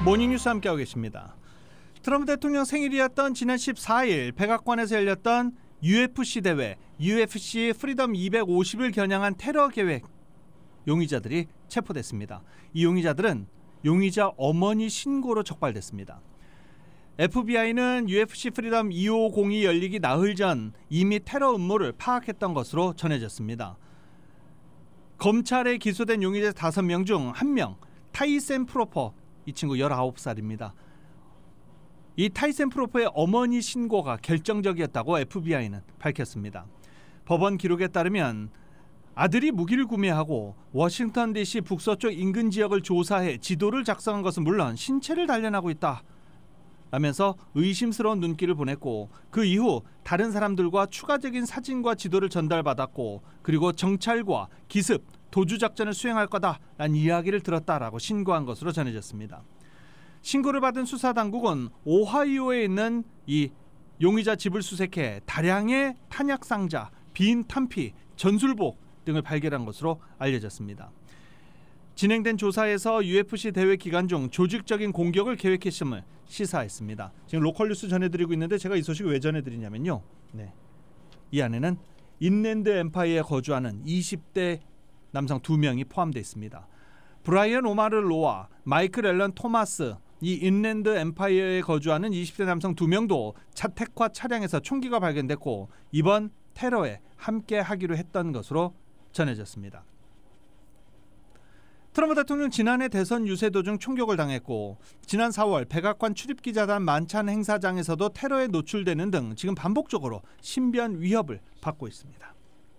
모닝뉴스 함께하고 계십니다. 트럼프 대통령 생일이었던 지난 14일 백악관에서 열렸던 UFC 대회 UFC 프리덤 250을 겨냥한 테러 계획 용의자들이 체포됐습니다. 이 용의자들은 용의자 어머니 신고로 적발됐습니다. FBI는 UFC 프리덤 2502 열리기 나흘 전 이미 테러 음모를 파악했던 것으로 전해졌습니다. 검찰에 기소된 용의자 5명 중 1명 타이센 프로퍼, 이 친구 19살입니다. 이 타이센 프로퍼의 어머니 신고가 결정적이었다고 FBI는 밝혔습니다. 법원 기록에 따르면 아들이 무기를 구매하고 워싱턴 DC 북서쪽 인근 지역을 조사해 지도를 작성한 것은 물론 신체를 단련하고 있다 라면서 의심스러운 눈길을 보냈고, 그 이후 다른 사람들과 추가적인 사진과 지도를 전달받았고, 그리고 정찰과 기습, 도주작전을 수행할 거다라는 이야기를 들었다라고 신고한 것으로 전해졌습니다. 신고를 받은 수사당국은 오하이오에 있는 이 용의자 집을 수색해 다량의 탄약상자, 빈 탄피, 전술복 등을 발견한 것으로 알려졌습니다. 진행된 조사에서 UFC 대회 기간 중 조직적인 공격을 계획했음을 시사했습니다. 지금 로컬 뉴스 전해드리고 있는데 제가 이 소식을 왜 전해드리냐면요. 이 안에는 인랜드 엠파이어에 거주하는 20대 남성 2명이 포함되어 있습니다. 브라이언 오마르 로와 마이클 앨런 토마스, 이 인랜드 엠파이어에 거주하는 20대 남성 2명도 자택과 차량에서 총기가 발견됐고 이번 테러에 함께 하기로 했던 것으로 전해졌습니다. 트럼프 대통령 지난해 대선 유세 도중 총격을 당했고, 지난 4월 백악관 출입기자단 만찬 행사장에서도 테러에 노출되는 등 지금 반복적으로 신변 위협을 받고 있습니다.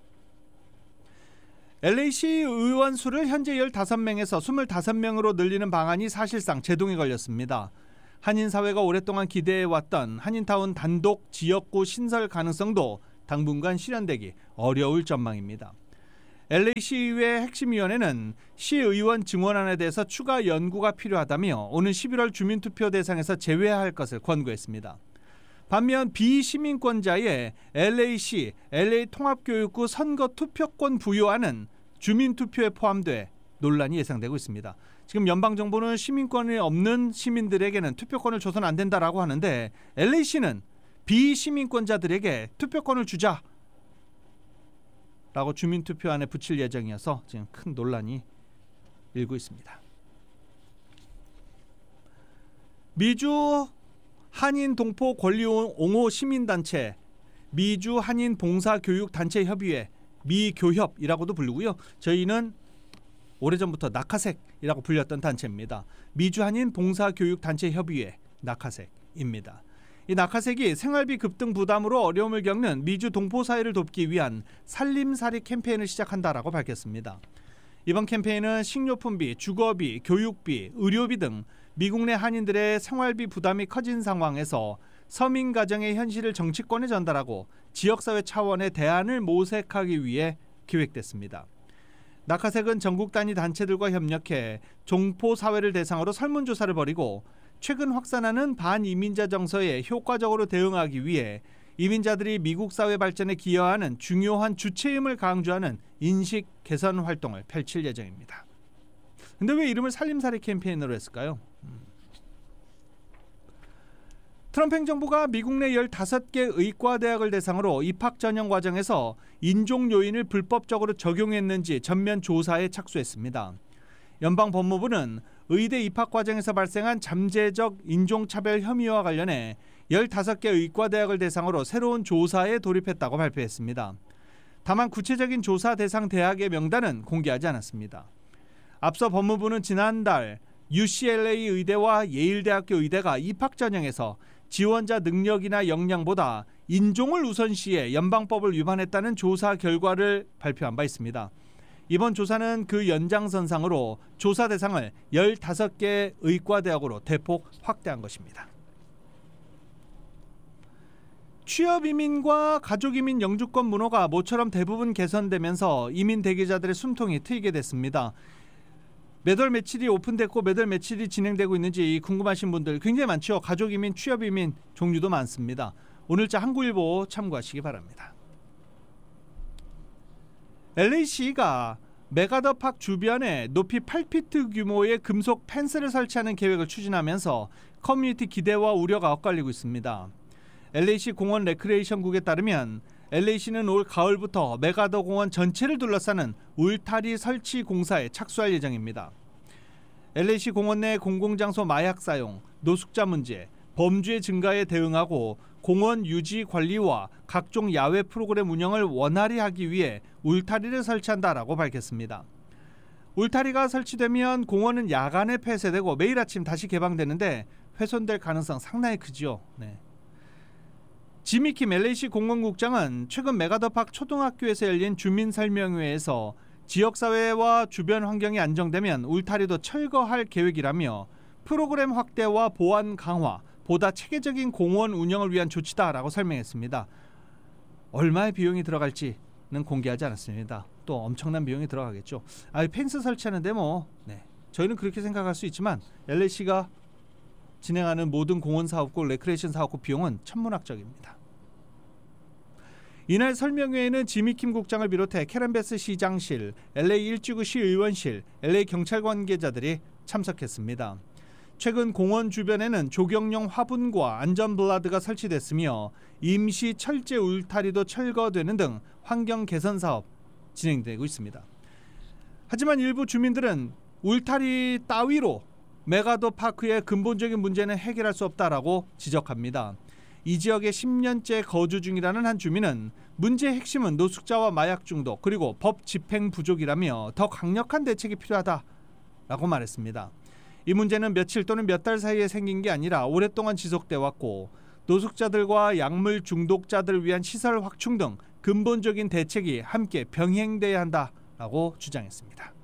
LA시 의원 수를 현재 15명에서 25명으로 늘리는 방안이 사실상 제동에 걸렸습니다. 한인사회가 오랫동안 기대해왔던 한인타운 단독 지역구 신설 가능성도 당분간 실현되기 어려울 전망입니다. LA시의회 핵심위원회는 시의원 증원안에 대해서 추가 연구가 필요하다며 오는 11월 주민투표 대상에서 제외할 것을 권고했습니다. 반면 비시민권자의 LA시, LA통합교육구 선거 투표권 부여안은 주민투표에 포함돼 논란이 예상되고 있습니다. 지금 연방정부는 시민권이 없는 시민들에게는 투표권을 줘서는 안 된다라고 하는데, LA시는 비시민권자들에게 투표권을 주자 라고 주민투표안에 붙일 예정이어서 지금 큰 논란이 일고 있습니다. 미주 한인 동포 권리 옹호 시민단체, 미주 한인 봉사교육단체 협의회, 미교협이라고도 부르고요. 저희는 오래전부터 낙하색이라고 불렸던 단체입니다. 미주 한인 봉사교육단체 협의회, 낙하색입니다. 이 낙하색이 생활비 급등 부담으로 어려움을 겪는 미주 동포 사회를 돕기 위한 살림살이 캠페인을 시작한다라고 밝혔습니다. 이번 캠페인은 식료품비, 주거비, 교육비, 의료비 등 미국 내 한인들의 생활비 부담이 커진 상황에서 서민 가정의 현실을 정치권에 전달하고 지역사회 차원의 대안을 모색하기 위해 기획됐습니다. 낙하색은 전국 단위 단체들과 협력해 동포 사회를 대상으로 설문조사를 벌이고, 최근 확산하는 반이민자 정서에 효과적으로 대응하기 위해 이민자들이 미국 사회 발전에 기여하는 중요한 주체임을 강조하는 인식 개선 활동을 펼칠 예정입니다. 근데 왜 이름을 살림살이 캠페인으로 했을까요? 트럼프 행정부가 미국 내 15개 의과대학을 대상으로 입학 전형 과정에서 인종 요인을 불법적으로 적용했는지 전면 조사에 착수했습니다. 연방법무부는 의대 입학 과정에서 발생한 잠재적 인종차별 혐의와 관련해 15개 의과대학을 대상으로 새로운 조사에 돌입했다고 발표했습니다. 다만 구체적인 조사 대상 대학의 명단은 공개하지 않았습니다. 앞서 법무부는 지난달 UCLA 의대와 예일대학교 의대가 입학 전형에서 지원자 능력이나 역량보다 인종을 우선시해 연방법을 위반했다는 조사 결과를 발표한 바 있습니다. 이번 조사는 그 연장선상으로 조사 대상을 15개 의과대학으로 대폭 확대한 것입니다. 취업이민과 가족이민 영주권 문호가 모처럼 대부분 개선되면서 이민 대기자들의 숨통이 트이게 됐습니다. 몇 월 며칠이 오픈됐고 몇 월 며칠이 진행되고 있는지 궁금하신 분들 굉장히 많죠. 가족이민, 취업이민 종류도 많습니다. 오늘자 한국일보 참고하시기 바랍니다. LA시가 메가더팍 주변에 높이 8피트 규모의 금속 펜스를 설치하는 계획을 추진하면서 커뮤니티 기대와 우려가 엇갈리고 있습니다. LA시 공원 레크레이션국에 따르면 LA시는 올 가을부터 메가더 공원 전체를 둘러싸는 울타리 설치 공사에 착수할 예정입니다. LA시 공원 내 공공장소 마약 사용, 노숙자 문제, 범죄 증가에 대응하고 공원 유지 관리와 각종 야외 프로그램 운영을 원활히 하기 위해 울타리를 설치한다라고 밝혔습니다. 울타리가 설치되면 공원은 야간에 폐쇄되고 매일 아침 다시 개방되는데 훼손될 가능성 상당히 크죠. 지미 킴 LA시 공원국장은 최근 메가더팍 초등학교에서 열린 주민설명회에서 지역사회와 주변 환경이 안정되면 울타리도 철거할 계획이라며 프로그램 확대와 보안 강화, 보다 체계적인 공원 운영을 위한 조치다라고 설명했습니다. 얼마의 비용이 들어갈지는 공개하지 않았습니다. 또 엄청난 비용이 들어가겠죠. 펜스 설치하는데 저희는 그렇게 생각할 수 있지만 LA시가 진행하는 모든 공원 사업국, 레크레이션 사업국 비용은 천문학적입니다. 이날 설명회에는 지미 킴 국장을 비롯해 캐런 베스 시장실, LA 일지구 시의원실, LA 경찰 관계자들이 참석했습니다. 최근 공원 주변에는 조경용 화분과 안전 블라드가 설치됐으며 임시 철제 울타리도 철거되는 등 환경 개선 사업 진행되고 있습니다. 하지만 일부 주민들은 울타리 따위로 메가더 파크의 근본적인 문제는 해결할 수 없다라고 지적합니다. 이 지역에 10년째 거주 중이라는 한 주민은 문제의 핵심은 노숙자와 마약 중독 그리고 법 집행 부족이라며 더 강력한 대책이 필요하다라고 말했습니다. 이 문제는 며칠 또는 몇 달 사이에 생긴 게 아니라 오랫동안 지속돼 왔고 노숙자들과 약물 중독자들을 위한 시설 확충 등 근본적인 대책이 함께 병행돼야 한다라고 주장했습니다.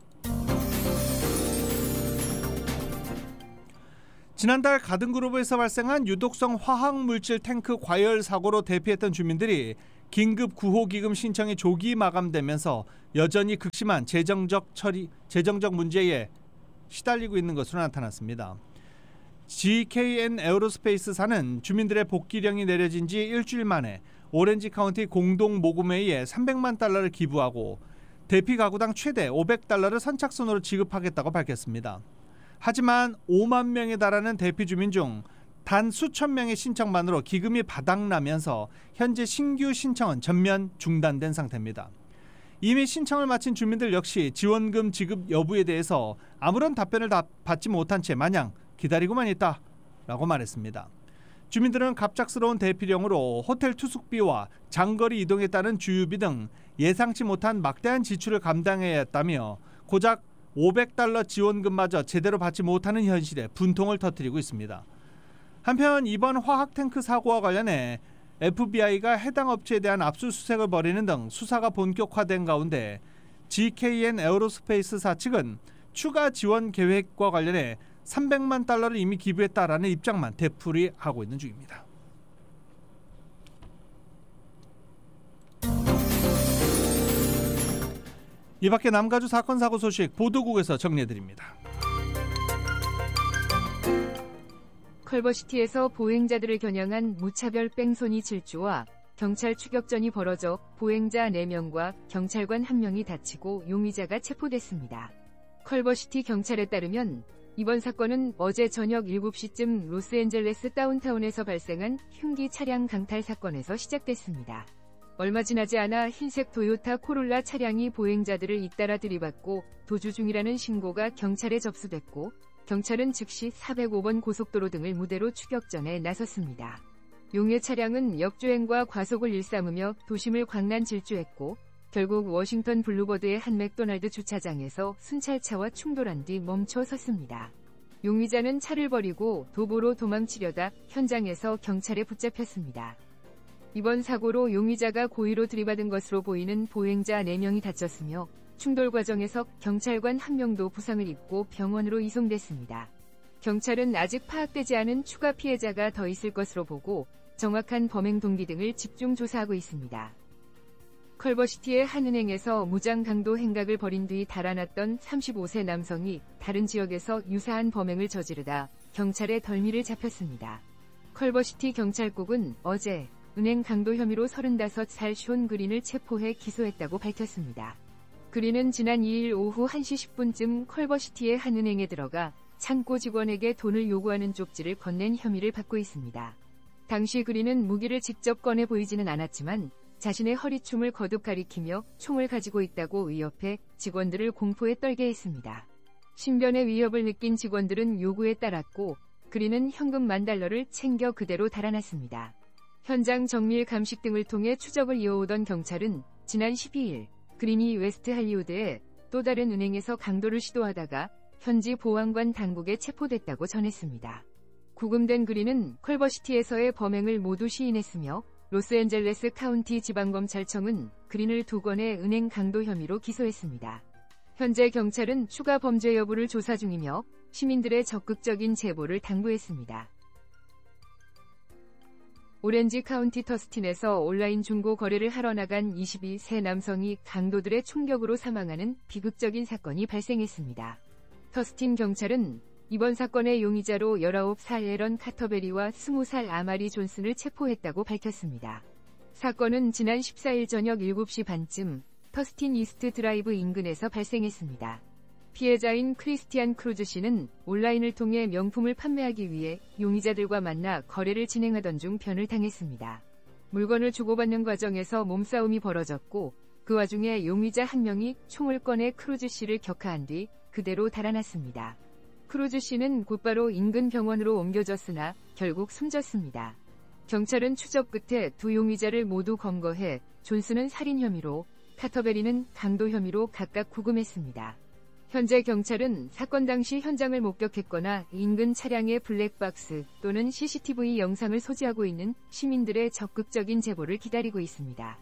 지난달 가든그로브에서 발생한 유독성 화학물질 탱크 과열 사고로 대피했던 주민들이 긴급 구호기금 신청이 조기 마감되면서 여전히 극심한 재정적 문제에 시달리고 있는 것으로 나타났습니다. GKN 에어로스페이스사는 주민들의 복귀령이 내려진 지 일주일 만에 오렌지 카운티 공동 모금회의에 $300만 기부하고 대피 가구당 최대 $500를 선착순으로 지급하겠다고 밝혔습니다. 하지만 5만 명에 달하는 대피 주민 중 단 수천 명의 신청만으로 기금이 바닥나면서 현재 신규 신청은 전면 중단된 상태입니다. 이미 신청을 마친 주민들 역시 지원금 지급 여부에 대해서 아무런 답변을 받지 못한 채 마냥 기다리고만 있다라고 말했습니다. 주민들은 갑작스러운 대피령으로 호텔 투숙비와 장거리 이동에 따른 주유비 등 예상치 못한 막대한 지출을 감당해야 했다며 고작 $500 지원금마저 제대로 받지 못하는 현실에 분통을 터뜨리고 있습니다. 한편 이번 화학탱크 사고와 관련해 FBI가 해당 업체에 대한 압수수색을 벌이는 등 수사가 본격화된 가운데 GKN 에어로스페이스사 측은 추가 지원 계획과 관련해 $300만 이미 기부했다라는 입장만 되풀이하고 있는 중입니다. 이 밖에 남가주 사건 사고 소식 보도국에서 정리해드립니다. 컬버시티에서 보행자들을 겨냥한 무차별 뺑소니 질주와 경찰 추격전이 벌어져 보행자 4명과 경찰관 1명이 다치고 용의자가 체포됐습니다. 컬버시티 경찰에 따르면 이번 사건은 어제 저녁 7시쯤 로스앤젤레스 다운타운에서 발생한 흉기 차량 강탈 사건에서 시작됐습니다. 얼마 지나지 않아 흰색 토요타 코롤라 차량이 보행자들을 잇따라 들이받고 도주 중이라는 신고가 경찰에 접수됐고 경찰은 즉시 405번 고속도로 등을 무대로 추격전에 나섰습니다. 용의 차량은 역주행과 과속을 일삼으며 도심을 광난 질주했고 결국 워싱턴 블루버드의 한 맥도날드 주차장에서 순찰차와 충돌한 뒤 멈춰 섰습니다. 용의자는 차를 버리고 도보로 도망치려다 현장에서 경찰에 붙잡혔습니다. 이번 사고로 용의자가 고의로 들이받은 것으로 보이는 보행자 4명이 다쳤으며 충돌 과정에서 경찰관 1명도 부상을 입고 병원으로 이송됐습니다. 경찰은 아직 파악되지 않은 추가 피해자가 더 있을 것으로 보고 정확한 범행 동기 등을 집중 조사하고 있습니다. 컬버시티의 한 은행에서 무장 강도 행각을 벌인 뒤 달아났던 35세 남성이 다른 지역에서 유사한 범행을 저지르다 경찰의 덜미를 잡혔습니다. 컬버시티 경찰국은 어제 은행 강도 혐의로 35살 숀 그린을 체포해 기소했다고 밝혔습니다. 그리는 지난 2일 오후 1시 10분쯤 컬버시티의 한 은행에 들어가 창고 직원에게 돈을 요구하는 쪽지를 건넨 혐의를 받고 있습니다. 당시 그리는 무기를 직접 꺼내 보이지는 않았지만 자신의 허리춤을 거듭 가리키며 총을 가지고 있다고 위협해 직원들을 공포에 떨게 했습니다. 신변의 위협을 느낀 직원들은 요구에 따랐고 그리는 현금 $10,000를 챙겨 그대로 달아났습니다. 현장 정밀 감식 등을 통해 추적을 이어오던 경찰은 지난 12일 그린이 웨스트 할리우드의 또 다른 은행에서 강도를 시도하다가 현지 보안관 당국에 체포됐다고 전했습니다. 구금된 그린은 컬버시티에서의 범행을 모두 시인했으며 로스앤젤레스 카운티 지방검찰청은 그린을 2건의 은행 강도 혐의로 기소했습니다. 현재 경찰은 추가 범죄 여부를 조사 중이며 시민들의 적극적인 제보를 당부했습니다. 오렌지 카운티 터스틴에서 온라인 중고 거래를 하러 나간 22세 남성이 강도들의 총격으로 사망하는 비극적인 사건이 발생했습니다. 터스틴 경찰은 이번 사건의 용의자로 19살 에런 카터베리와 20살 아마리 존슨을 체포했다고 밝혔습니다. 사건은 지난 14일 저녁 7시 반쯤 터스틴 이스트 드라이브 인근에서 발생했습니다. 피해자인 크리스티안 크루즈 씨는 온라인을 통해 명품을 판매하기 위해 용의자들과 만나 거래를 진행하던 중 변을 당했습니다. 물건을 주고받는 과정에서 몸싸움이 벌어졌고 그 와중에 용의자 한 명이 총을 꺼내 크루즈 씨를 격하한 뒤 그대로 달아났습니다. 크루즈 씨는 곧바로 인근 병원으로 옮겨졌으나 결국 숨졌습니다. 경찰은 추적 끝에 두 용의자를 모두 검거해 존슨은 살인 혐의로 카터베리는 강도 혐의로 각각 구금했습니다. 현재 경찰은 사건 당시 현장을 목격했거나 인근 차량의 블랙박스 또는 CCTV 영상을 소지하고 있는 시민들의 적극적인 제보를 기다리고 있습니다.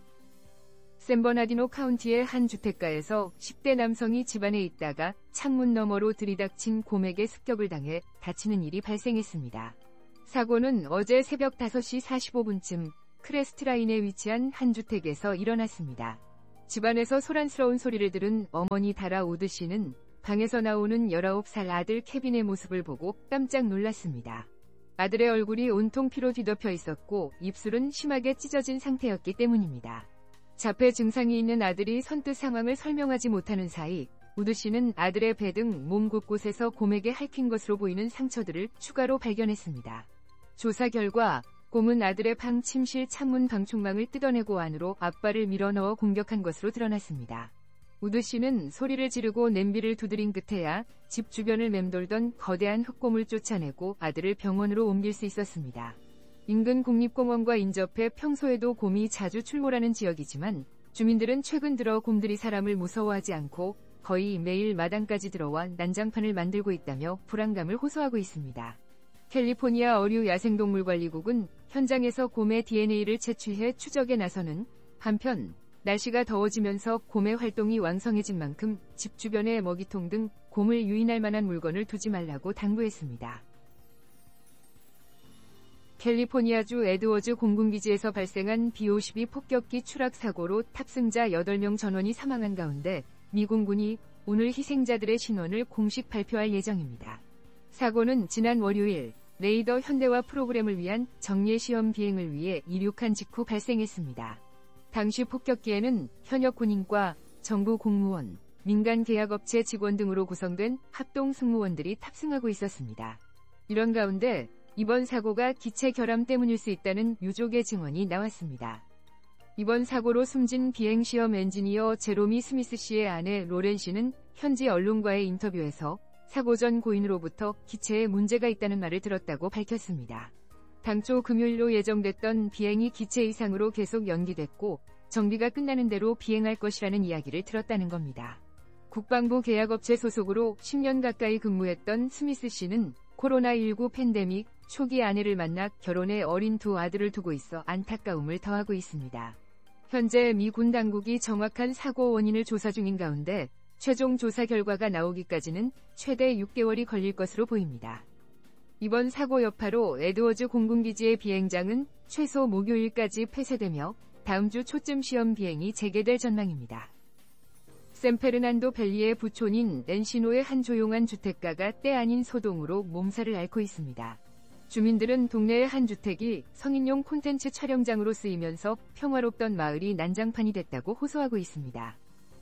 샌버나디노 카운티의 한 주택가에서 10대 남성이 집안에 있다가 창문 너머로 들이닥친 곰에게 습격을 당해 다치는 일이 발생했습니다. 사고는 어제 새벽 5시 45분쯤 크레스트라인에 위치한 한 주택에서 일어났습니다. 집안에서 소란스러운 소리를 들은 어머니 다라 우드 씨는 방에서 나오는 19살 아들 케빈의 모습을 보고 깜짝 놀랐습니다. 아들의 얼굴이 온통 피로 뒤덮여 있었고 입술은 심하게 찢어진 상태였기 때문입니다. 자폐 증상이 있는 아들이 선뜻 상황을 설명하지 못하는 사이 우드 씨는 아들의 배 등 몸 곳곳에서 곰에게 핥힌 것으로 보이는 상처들을 추가로 발견했습니다. 조사 결과 곰은 아들의 방 침실 창문 방충망을 뜯어내고 안으로 앞발을 밀어넣어 공격한 것으로 드러났습니다. 우드 씨는 소리를 지르고 냄비를 두드린 끝에야 집 주변을 맴돌던 거대한 흑곰을 쫓아내고 아들을 병원으로 옮길 수 있었습니다. 인근 국립공원과 인접해 평소에도 곰이 자주 출몰하는 지역이지만 주민들은 최근 들어 곰들이 사람을 무서워하지 않고 거의 매일 마당까지 들어와 난장판을 만들고 있다며 불안감을 호소하고 있습니다. 캘리포니아 어류 야생동물관리국은 현장에서 곰의 DNA를 채취해 추적에 나서는 한편 날씨가 더워지면서 곰의 활동이 왕성해진 만큼 집 주변에 먹이통 등 곰을 유인할 만한 물건을 두지 말라고 당부했습니다. 캘리포니아주 에드워즈 공군기지에서 발생한 B-52 폭격기 추락 사고로 탑승자 8명 전원이 사망한 가운데 미 공군이 오늘 희생자들의 신원을 공식 발표할 예정입니다. 사고는 지난 월요일 레이더 현대화 프로그램을 위한 정례 시험 비행을 위해 이륙한 직후 발생했습니다. 당시 폭격기에는 현역 군인과 정부 공무원, 민간 계약업체 직원 등으로 구성된 합동 승무원들이 탑승하고 있었습니다. 이런 가운데 이번 사고가 기체 결함 때문일 수 있다는 유족의 증언이 나왔습니다. 이번 사고로 숨진 비행시험 엔지니어 제로미 스미스 씨의 아내 로렌 씨는 현지 언론과의 인터뷰에서 사고 전 고인으로부터 기체에 문제가 있다는 말을 들었다고 밝혔습니다. 당초 금요일로 예정됐던 비행이 기체 이상으로 계속 연기됐고 정비가 끝나는 대로 비행할 것이라는 이야기를 들었다는 겁니다. 국방부 계약업체 소속으로 10년 가까이 근무했던 스미스 씨는 코로나19 팬데믹 초기 아내를 만나 결혼해 어린 두 아들을 두고 있어 안타까움을 더하고 있습니다. 현재 미 군 당국이 정확한 사고 원인을 조사 중인 가운데 최종 조사 결과가 나오기까지는 최대 6개월이 걸릴 것으로 보입니다. 이번 사고 여파로 에드워즈 공군기지의 비행장은 최소 목요일까지 폐쇄되며 다음 주 초쯤 시험 비행이 재개될 전망입니다. 샌페르난도 밸리의 부촌인 렌시노의 한 조용한 주택가가 때 아닌 소동으로 몸살을 앓고 있습니다. 주민들은 동네의 한 주택이 성인용 콘텐츠 촬영장으로 쓰이면서 평화롭던 마을이 난장판이 됐다고 호소하고 있습니다.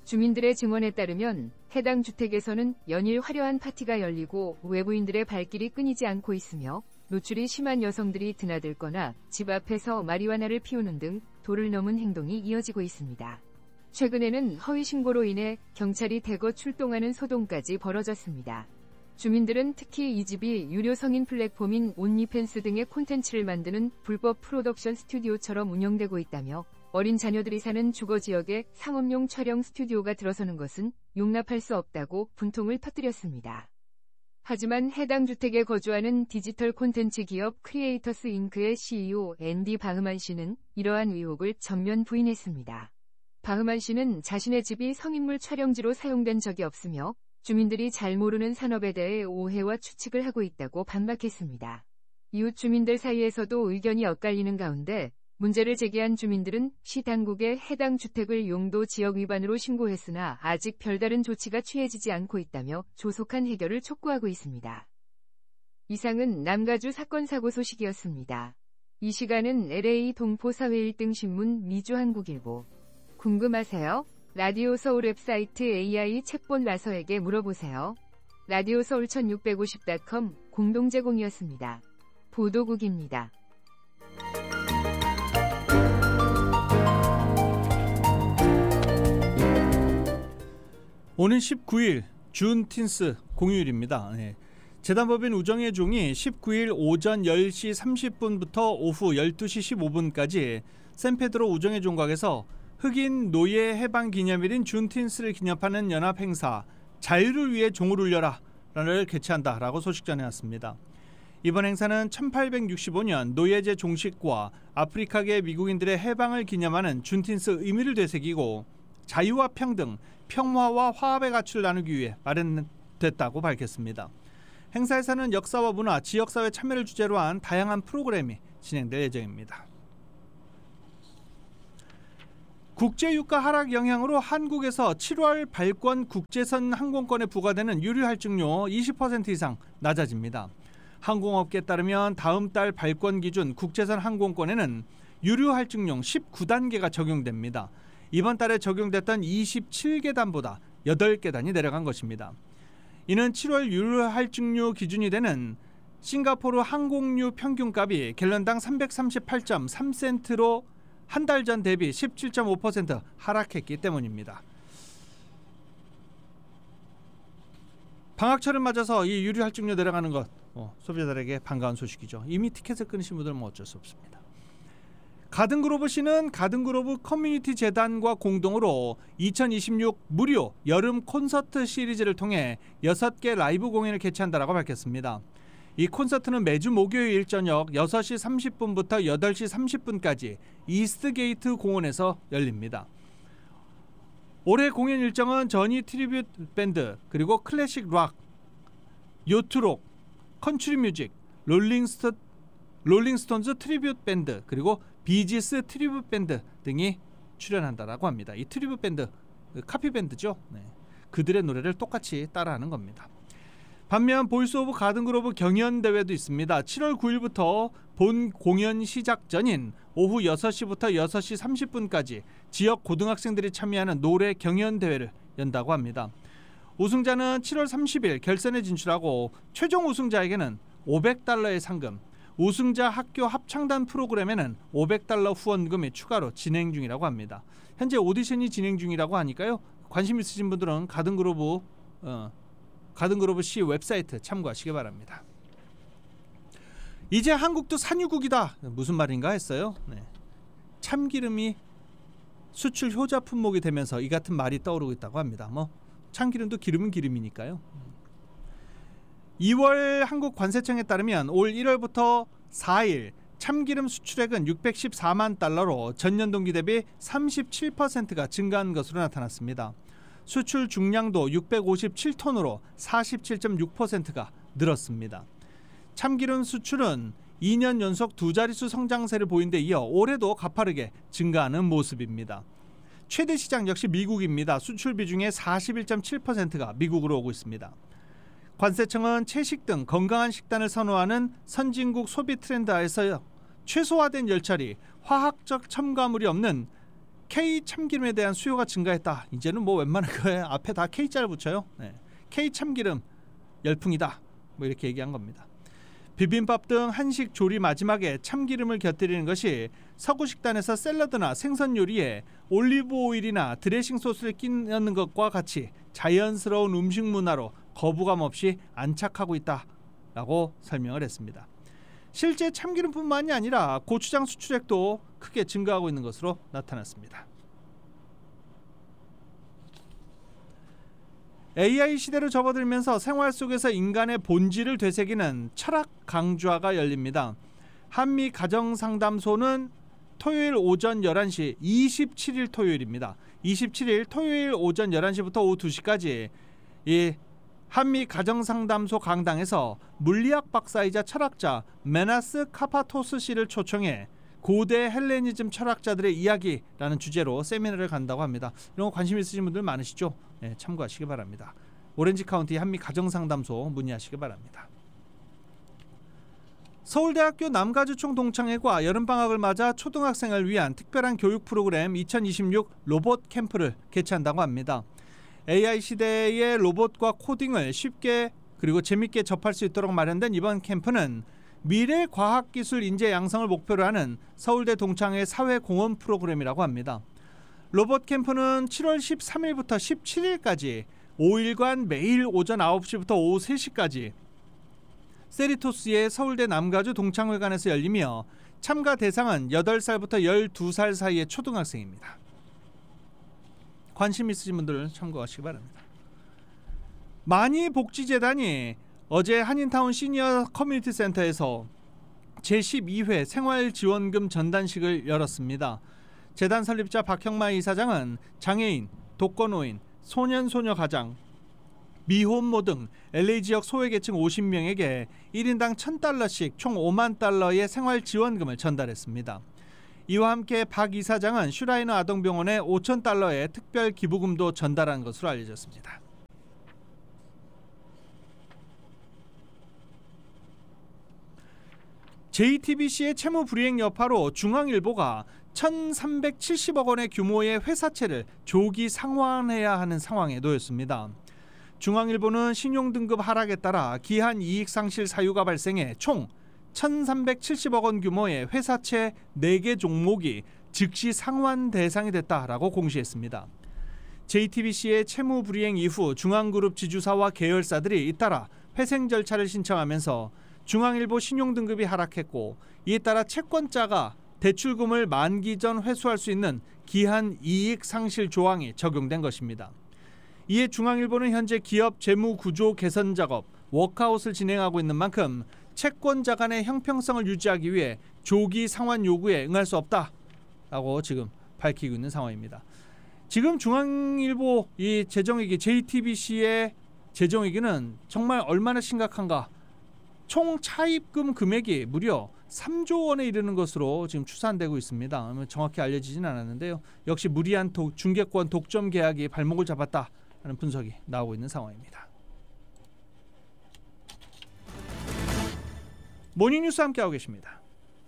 주민들의 증언에 따르면 해당 주택에서는 연일 화려한 파티가 열리고 외부인들의 발길이 끊이지 않고 있으며 노출이 심한 여성들이 드나들거나 집 앞에서 마리화나를 피우는 등 도를 넘은 행동이 이어지고 있습니다. 최근에는 허위 신고로 인해 경찰이 대거 출동하는 소동까지 벌어졌습니다. 주민들은 특히 이 집이 유료 성인 플랫폼인 온리팬스 등의 콘텐츠를 만드는 불법 프로덕션 스튜디오처럼 운영되고 있다며 어린 자녀들이 사는 주거 지역에 상업용 촬영 스튜디오가 들어서는 것은 용납할 수 없다고 분통을 터뜨렸습니다. 하지만 해당 주택에 거주하는 디지털 콘텐츠 기업 크리에이터스 잉크의 CEO 앤디 바흐만 씨는 이러한 의혹을 전면 부인했습니다. 바흐만 씨는 자신의 집이 성인물 촬영지로 사용된 적이 없으며 주민들이 잘 모르는 산업에 대해 오해와 추측을 하고 있다고 반박했습니다. 이웃 주민들 사이에서도 의견이 엇갈리는 가운데 문제를 제기한 주민들은 시 당국에 해당 주택을 용도 지역 위반으로 신고했으나 아직 별다른 조치가 취해지지 않고 있다며 조속한 해결을 촉구하고 있습니다. 이상은 남가주 사건 사고 소식이었습니다. 이 시간은 LA 동포사회 1등 신문 미주한국일보. 궁금하세요? 라디오 서울 웹사이트 AI 챗봇 라서에게 물어보세요. 라디오 서울 1650.com 공동 제공이었습니다. 보도국입니다. 오는 19일 준틴스 공휴일입니다. 재단법인 우정의 종이 19일 오전 10시 30분부터 오후 12시 15분까지 샌페드로 우정의 종각에서 흑인 노예 해방 기념일인 준틴스를 기념하는 연합 행사 자유를 위해 종을 울려라를 개최한다라고 소식 전해왔습니다. 이번 행사는 1865년 노예제 종식과 아프리카계 미국인들의 해방을 기념하는 준틴스 의미를 되새기고 자유와 평등, 평화와 화합의 가치를 나누기 위해 마련됐다고 밝혔습니다. 행사에서는 역사와 문화, 지역사회 참여를 주제로 한 다양한 프로그램이 진행될 예정입니다. 국제유가 하락 영향으로 한국에서 7월 발권 국제선 항공권에 부과되는 유류 할증료 20% 이상 낮아집니다. 항공업계에 따르면 다음 달 발권 기준 국제선 항공권에는 유류 할증료 19단계가 적용됩니다. 이번 달에 적용됐던 27계단보다 8계단이 내려간 것입니다. 이는 7월 유류 할증료 기준이 되는 싱가포르 항공유 평균값이 갤런당 338.3센트로 한 달 전 대비 17.5% 하락했기 때문입니다. 방학철을 맞아서 이 유류 할증료 내려가는 것 소비자들에게 반가운 소식이죠. 이미 티켓을 끊으신 분들은 어쩔 수 없습니다. 가든그로브시는 가든그로브 커뮤니티 재단과 공동으로 2026 무료 여름 콘서트 시리즈를 통해 6개 라이브 공연을 개최한다라고 밝혔습니다. 이 콘서트는 매주 목요일 저녁 6시 30분부터 8시 30분까지 이스트게이트 공원에서 열립니다. 올해 공연 일정은 저니 트리뷰트 밴드, 그리고 클래식 락, 요트록, 컨트리 뮤직, 롤링스톤즈 트리뷰트 밴드, 그리고 비지스 트리뷰트 밴드 등이 출연한다라고 합니다. 이 트리뷰트 밴드, 카피 밴드죠. 그들의 노래를 똑같이 따라하는 겁니다. 반면 보이스 오브 가든그로브 경연 대회도 있습니다. 7월 9일부터 본 공연 시작 전인 오후 6시부터 6시 30분까지 지역 고등학생들이 참여하는 노래 경연 대회를 연다고 합니다. 우승자는 7월 30일 결선에 진출하고 최종 우승자에게는 $500의 상금, 우승자 학교 합창단 프로그램에는 $500 후원금이 추가로 진행 중이라고 합니다. 현재 오디션이 진행 중이라고 하니까요. 관심 있으신 분들은 가든그로브시 웹사이트 참고하시기 바랍니다. 이제 한국도 산유국이다. 무슨 말인가 했어요. 참기름이 수출 효자 품목이 되면서 이 같은 말이 떠오르고 있다고 합니다. 참기름도 기름은 기름이니까요. 2월 한국 관세청에 따르면 올 1월부터 4일 참기름 수출액은 $614만 전년 동기 대비 37%가 증가한 것으로 나타났습니다. 수출 중량도 657톤으로 47.6%가 늘었습니다. 참기름 수출은 2년 연속 두 자릿수 성장세를 보인 데 이어 올해도 가파르게 증가하는 모습입니다. 최대 시장 역시 미국입니다. 수출 비중의 41.7%가 미국으로 오고 있습니다. 관세청은 채식 등 건강한 식단을 선호하는 선진국 소비 트렌드 하에서 최소화된 열처리, 화학적 첨가물이 없는 K 참기름에 대한 수요가 증가했다. 이제는 뭐 웬만한 거에 앞에 다 K자를 붙여요. K 참기름 열풍이다. 뭐 이렇게 얘기한 겁니다. 비빔밥 등 한식 조리 마지막에 참기름을 곁들이는 것이 서구 식단에서 샐러드나 생선 요리에 올리브 오일이나 드레싱 소스를 끼얹는 것과 같이 자연스러운 음식 문화로 거부감 없이 안착하고 있다라고 설명을 했습니다. 실제 참기름뿐만이 아니라 고추장 수출액도 크게 증가하고 있는 것으로 나타났습니다. AI 시대로 접어들면서 생활 속에서 인간의 본질을 되새기는 철학 강좌가 열립니다. 한미 가정상담소는 토요일 오전 11시, 27일 토요일입니다. 27일 토요일 오전 11시부터 오후 2시까지 이 한미 가정상담소 강당에서 물리학 박사이자 철학자 메나스 카파토스 씨를 초청해 고대 헬레니즘 철학자들의 이야기라는 주제로 세미나를 간다고 합니다. 이런 거 관심 있으신 분들 많으시죠? 참고하시기 바랍니다. 오렌지 카운티 한미 가정상담소 문의하시기 바랍니다. 서울대학교 남가주총 동창회가 여름방학을 맞아 초등학생을 위한 특별한 교육 프로그램 2026 로봇 캠프를 개최한다고 합니다. AI 시대의 로봇과 코딩을 쉽게 그리고 재밌게 접할 수 있도록 마련된 이번 캠프는 미래 과학기술 인재 양성을 목표로 하는 서울대 동창회 사회공헌 프로그램이라고 합니다. 로봇 캠프는 7월 13일부터 17일까지 5일간 매일 오전 9시부터 오후 3시까지 세리토스의 서울대 남가주 동창회관에서 열리며 참가 대상은 8살부터 12살 사이의 초등학생입니다. 관심 있으신 분들 참고하시기 바랍니다. 만이복지재단이 어제 한인타운 시니어 커뮤니티 센터에서 제12회 생활지원금 전단식을 열었습니다. 재단 설립자 박형마 이사장은 장애인, 독거노인, 소년소녀 가장, 미혼모 등 LA 지역 소외계층 50명에게 1인당 $1,000씩 총 $5만 달러의 생활지원금을 전달했습니다. 이와 함께 박 이사장은 슈라이너 아동병원에 $5,000의 특별 기부금도 전달한 것으로 알려졌습니다. JTBC의 채무 불이행 여파로 중앙일보가 1,370억 원의 규모의 회사채를 조기 상환해야 하는 상황에 놓였습니다. 중앙일보는 신용등급 하락에 따라 기한 이익 상실 사유가 발생해 총 1,370억 원 규모의 회사채 4개 종목이 즉시 상환 대상이 됐다라고 공시했습니다. JTBC의 채무 불이행 이후 중앙그룹 지주사와 계열사들이 잇따라 회생 절차를 신청하면서 중앙일보 신용등급이 하락했고, 이에 따라 채권자가 대출금을 만기 전 회수할 수 있는 기한 이익 상실 조항이 적용된 것입니다. 이에 중앙일보는 현재 기업 재무 구조 개선 작업, 워크아웃을 진행하고 있는 만큼 채권자 간의 형평성을 유지하기 위해 조기 상환 요구에 응할 수 없다라고 지금 밝히고 있는 상황입니다. 지금 중앙일보 이 재정위기 JTBC의 재정위기는 정말 얼마나 심각한가. 총 차입금 금액이 무려 3조 원에 이르는 것으로 지금 추산되고 있습니다. 정확히 알려지진 않았는데요. 역시 무리한 중개권 독점 계약이 발목을 잡았다는 분석이 나오고 있는 상황입니다. 모닝뉴스 함께하고 계십니다.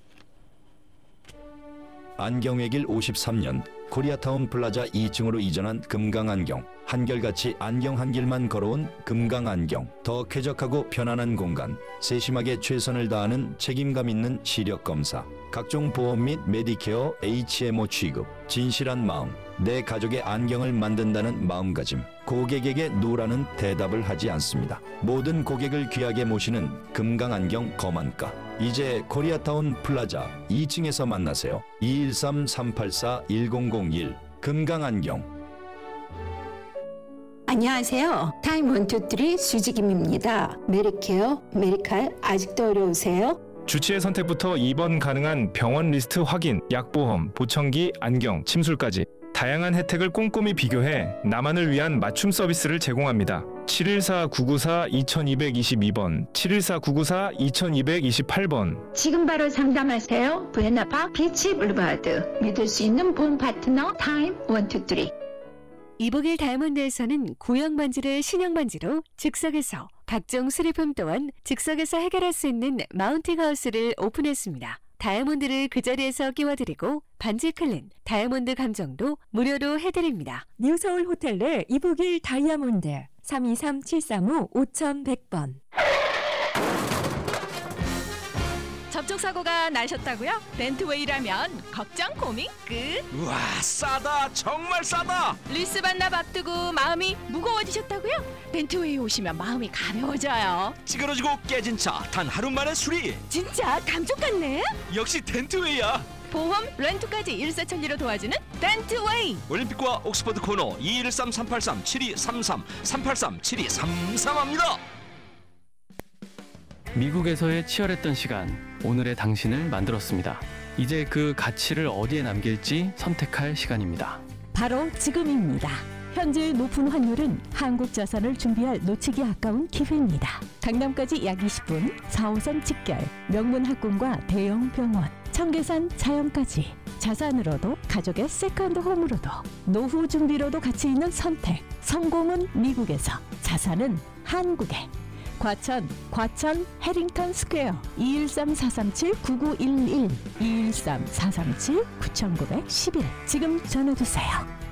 안경외길 53년 코리아타운 플라자 2층으로 이전한 금강안경. 한결같이 안경 한 길만 걸어온 금강안경. 더 쾌적하고 편안한 공간. 세심하게 최선을 다하는 책임감 있는 시력 검사. 각종 보험 및 메디케어 HMO 취급. 진실한 마음. 내 가족의 안경을 만든다는 마음가짐. 고객에게 노라는 대답을 하지 않습니다. 모든 고객을 귀하게 모시는 금강안경 거만가. 이제 코리아타운 플라자 2층에서 만나세요. 213-384-1001 금강안경. 안녕하세요. 타임 123 수지김입니다. 메리케어, 메리칼 아직도 어려우세요? 주치의 선택부터 입원 가능한 병원 리스트 확인, 약보험, 보청기, 안경, 침술까지 다양한 혜택을 꼼꼼히 비교해 나만을 위한 맞춤 서비스를 제공합니다. 714-994-2222번, 714-994-2228번. 지금 바로 상담하세요. 부에나파크 비치 블루바드. 믿을 수 있는 보험 파트너 타임 123. 이복일 다이아몬드에서는 구형 반지를 신형 반지로 즉석에서, 각종 수리품 또한 즉석에서 해결할 수 있는 마운팅 하우스를 오픈했습니다. 다이아몬드를 그 자리에서 끼워드리고 반지 클린, 다이아몬드 감정도 무료로 해드립니다. 뉴서울 호텔 내 이북일 다이아몬드 323-735-5100번. 접촉사고가 나셨다고요? 벤트웨이라면 걱정 고민 끝. 우와, 싸다. 정말 싸다. 리스 반납 앞두고 마음이 무거워지셨다고요? 벤트웨이 오시면 마음이 가벼워져요. 찌그러지고 깨진 차 단 하루 만에 수리. 진짜 감쪽 같네. 역시 덴트웨이야. 보험, 렌트까지 일사천리로 도와주는 벤트웨이. 올림픽과 옥스퍼드 코너 213-383-7233 383-7233합니다. 미국에서의 치열했던 시간, 오늘의 당신을 만들었습니다. 이제 그 가치를 어디에 남길지 선택할 시간입니다. 바로 지금입니다. 현재 높은 환율은 한국 자산을 준비할 놓치기 아까운 기회입니다. 강남까지 약 20분, 4호선 직결, 명문 학군과 대형 병원, 청계산 자연까지. 자산으로도 가족의 세컨드 홈으로도 노후 준비로도 가치 있는 선택. 성공은 미국에서, 자산은 한국에. 과천 해링턴 스퀘어 213-437-9911 213-437-9911 지금 전화주세요.